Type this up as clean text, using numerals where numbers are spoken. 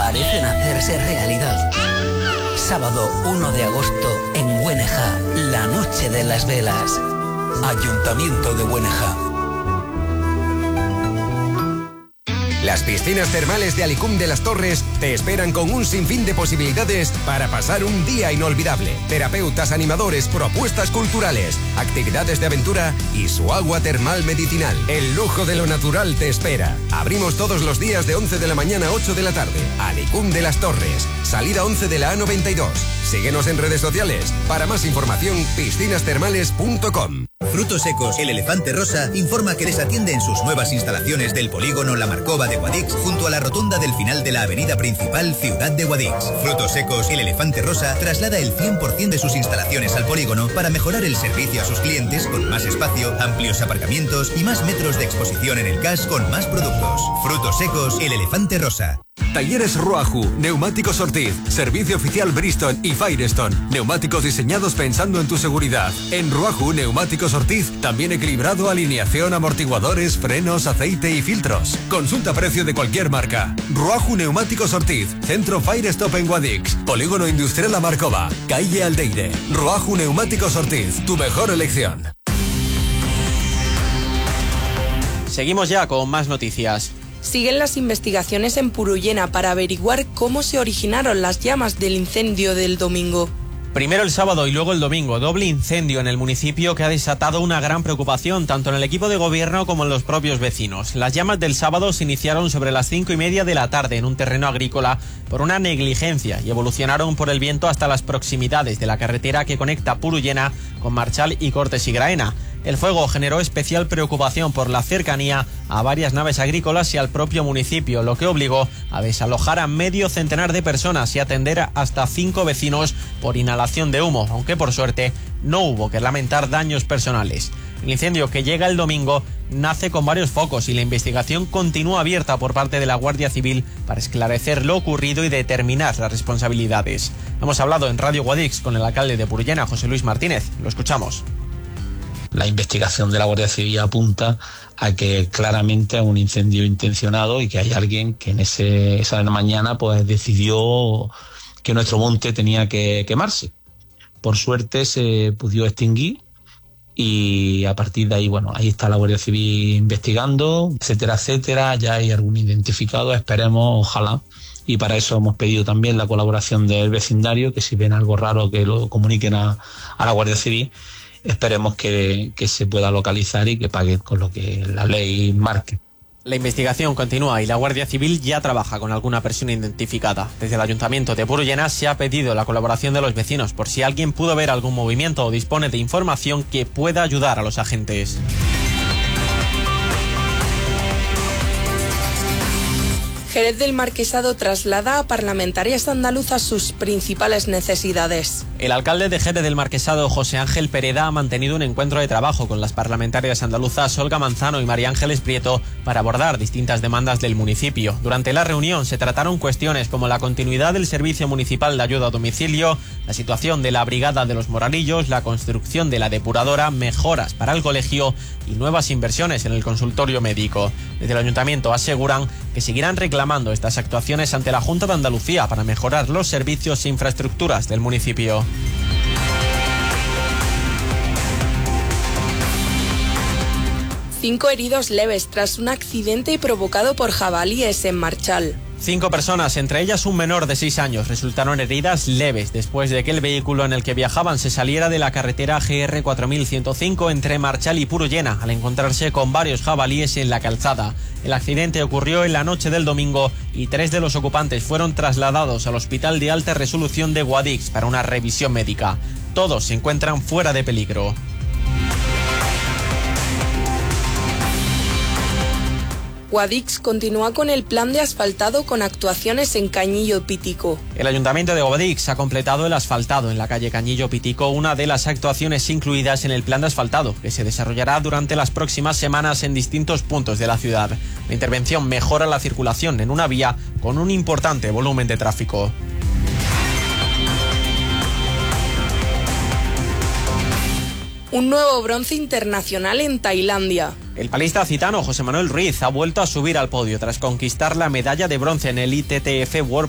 parecen hacerse realidad. Sábado 1 de agosto en Güeneja, la noche de las velas. Ayuntamiento de Güeneja. Las piscinas termales de Alicum de las Torres te esperan con un sinfín de posibilidades para pasar un día inolvidable. Terapeutas, animadores, propuestas culturales, actividades de aventura y su agua termal medicinal. El lujo de lo natural te espera. Abrimos todos los días de 11 de la mañana a 8 de la tarde. Alicum de las Torres, salida 11 de la A92. Síguenos en redes sociales. Para más información, piscinastermales.com. Frutos Secos, el Elefante Rosa, informa que les atiende en sus nuevas instalaciones del polígono La Marcova de Guadix, junto a la rotonda del final de la avenida principal Ciudad de Guadix. Frutos Secos, el Elefante Rosa, traslada el 100% de sus instalaciones al polígono para mejorar el servicio a sus clientes con más espacio, amplios aparcamientos y más metros de exposición en el CAS con más productos. Frutos Secos, el Elefante Rosa. Talleres Ruaju, Neumáticos Ortiz, Servicio Oficial Bristol y Firestone. Neumáticos diseñados pensando en tu seguridad. En Ruaju, Neumáticos Ortiz, también equilibrado, alineación, amortiguadores, frenos, aceite y filtros. Consulta precio de cualquier marca. Ruaju Neumáticos Ortiz, Centro Firestop en Guadix, Polígono Industrial La Marcova, Calle Aldeire. Ruaju Neumáticos Ortiz, tu mejor elección. Seguimos ya con más noticias. Siguen las investigaciones en Purullena para averiguar cómo se originaron las llamas del incendio del domingo. Primero el sábado y luego el domingo, doble incendio en el municipio que ha desatado una gran preocupación tanto en el equipo de gobierno como en los propios vecinos. Las llamas del sábado se iniciaron sobre las 5:30 de la tarde en un terreno agrícola por una negligencia y evolucionaron por el viento hasta las proximidades de la carretera que conecta Purullena con Marchal y Cortes y Graena. El fuego generó especial preocupación por la cercanía a varias naves agrícolas y al propio municipio, lo que obligó a desalojar a medio centenar de personas y atender hasta 5 vecinos por inhalación de humo, aunque por suerte no hubo que lamentar daños personales. El incendio, que llega el domingo, nace con varios focos y la investigación continúa abierta por parte de la Guardia Civil para esclarecer lo ocurrido y determinar las responsabilidades. Hemos hablado en Radio Guadix con el alcalde de Purullena, José Luis Martínez. Lo escuchamos. La investigación de la Guardia Civil apunta a que claramente es un incendio intencionado y que hay alguien que en esa mañana pues decidió que nuestro monte tenía que quemarse. Por suerte se pudo extinguir y a partir de ahí, bueno, ahí está la Guardia Civil investigando, etcétera, etcétera. Ya hay algún identificado, esperemos, ojalá. Y para eso hemos pedido también la colaboración del vecindario, que si ven algo raro que lo comuniquen a la Guardia Civil. Esperemos que se pueda localizar y que paguen con lo que la ley marque. La investigación continúa y la Guardia Civil ya trabaja con alguna persona identificada. Desde el Ayuntamiento de Purullena se ha pedido la colaboración de los vecinos por si alguien pudo ver algún movimiento o dispone de información que pueda ayudar a los agentes. Jerez del Marquesado traslada a parlamentarias andaluzas sus principales necesidades. El alcalde de Jerez del Marquesado, José Ángel Pereda, ha mantenido un encuentro de trabajo con las parlamentarias andaluzas Olga Manzano y María Ángeles Prieto para abordar distintas demandas del municipio. Durante la reunión se trataron cuestiones como la continuidad del servicio municipal de ayuda a domicilio, la situación de la brigada de los Moralillos, la construcción de la depuradora, mejoras para el colegio y nuevas inversiones en el consultorio médico. Desde el ayuntamiento aseguran que seguirán reclamando estas actuaciones ante la Junta de Andalucía para mejorar los servicios e infraestructuras del municipio. Cinco heridos leves tras un accidente provocado por jabalíes en Marchal. 5 personas, entre ellas un menor de 6 años, resultaron heridas leves después de que el vehículo en el que viajaban se saliera de la carretera GR 4105 entre Marchal y Purullena al encontrarse con varios jabalíes en la calzada. El accidente ocurrió en la noche del domingo y 3 de los ocupantes fueron trasladados al Hospital de Alta Resolución de Guadix para una revisión médica. Todos se encuentran fuera de peligro. Guadix continúa con el plan de asfaltado con actuaciones en Cañillo Pítico. El Ayuntamiento de Guadix ha completado el asfaltado en la calle Cañillo Pítico, una de las actuaciones incluidas en el plan de asfaltado, que se desarrollará durante las próximas semanas en distintos puntos de la ciudad. La intervención mejora la circulación en una vía con un importante volumen de tráfico. Un nuevo bronce internacional en Tailandia. El palista gitano José Manuel Ruiz ha vuelto a subir al podio tras conquistar la medalla de bronce en el ITTF World